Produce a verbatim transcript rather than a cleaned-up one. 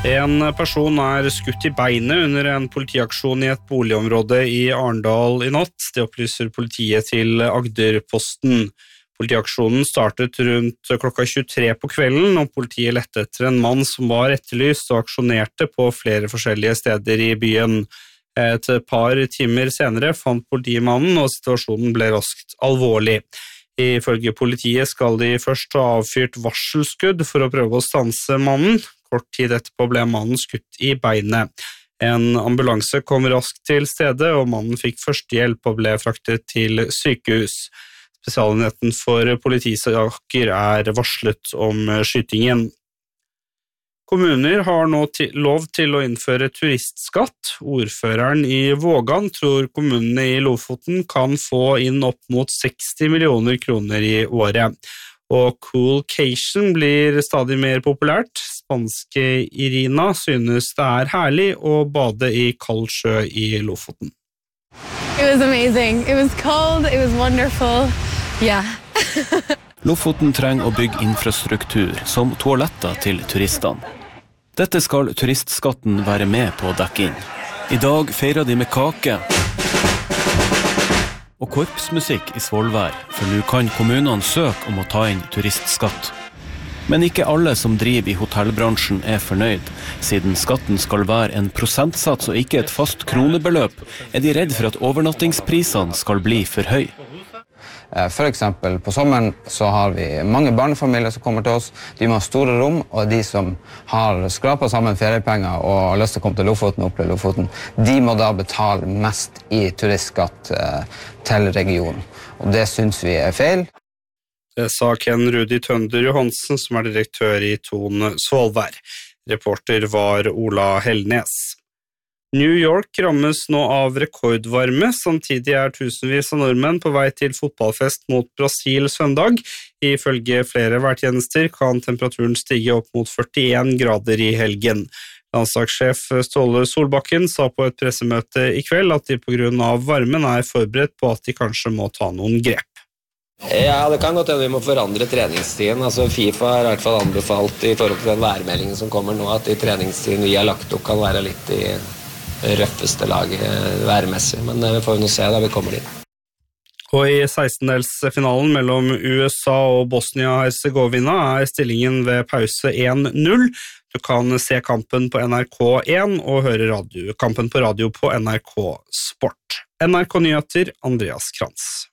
En person er skutt i beinet under en politiaksjon i et boligområde i Arendal i natt. Det opplyser politiet til Agderposten. Politiaksjonen startet rundt klokka tjuetre på kvelden, og politiet lette etter en mann som var etterlyst og aksjonerte på flere forskjellige steder i byen. Et par timer senere fant politimannen, og situasjonen ble raskt alvorlig. Ifølge politiet skal de først ha avfyrt varselskudd for å prøve å stanse mannen. Kort tid etterpå ble mannen skutt i beinet. En ambulanse kom raskt til stedet, og mannen fikk førstehjelp og ble fraktet til sykehus. Spesialenheten for politisaker er varslet om skytingen. Kommuner har nå lov til å innføre turistskatt. Ordføreren i Vågan tror kommunene i Lofoten kan få inn opp mot seksti millioner kroner i året. Og Coolcation blir stadig mer populært. Spanske Irina synes det er herlig å bade i kald sjø i Lofoten. It was amazing. It was cold, it was wonderful. Yeah. Lofoten trenger å bygge infrastruktur som toaletter til turistene. Dette skal turistskatten være med på å dekke inn. I dag feirer de med kake og korpsmusikk i Svolvær, for nå kan kommunene søke om å ta inn turistskatt. Men ikke alle som driver i hotellbransjen er fornøyd. Siden skatten skal være en prosentsats og ikke et fast kronebeløp, er de redd for at overnattingsprisene skal bli for høy. For eksempel på sommeren så har vi mange barnefamilier som kommer til oss. De må ha store rom, og de som har skrapet sammen feriepenger og har lyst til å komme til Lofoten og oppleve Lofoten, de må da betale mest i turistskatt til regionen. Og det synes vi er feil. Det sa Ken Rudi Tønder Johansen, som er direktør i Ton Svolvær. Reporter var Ola Hellnes. New York rammes nå av rekordvarme, samtidig er tusenvis av nordmenn på vei til fotballfest mot Brasil søndag. Ifølge flere værtjenester kan temperaturen stige opp mot førtien grader i helgen. Landslagssjef Ståle Solbakken sa på et pressemøte i kveld at de på grunn av varmen er forberedt på at de kanskje må ta noen grep. Ja, det kan godt hende vi må forandre treningstiden. Altså, FIFA har i hvert fall anbefalt i forhold til den værmeldingen som kommer nå, at i treningstiden vi har lagt opp kan være litt i røffeste laget værmessig, men vi får jo nå se da vi kommer dit. Og i sekstendelsfinalen mellom U S A og Bosnia-Herzegovina er stillingen ved pause én null. Du kan se kampen på N R K én og høre radio, kampen på radio på N R K Sport. N R K Nyheter, Andreas Krantz.